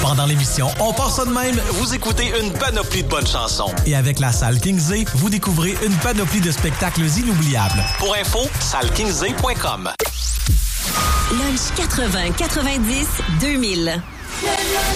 Pendant l'émission On part ça de même, Vous écoutez une panoplie de bonnes chansons. et avec la salle Kingsley, vous découvrez une panoplie de spectacles inoubliables. Pour info, sallekingsday.com. Lunch 80, 90, 2000.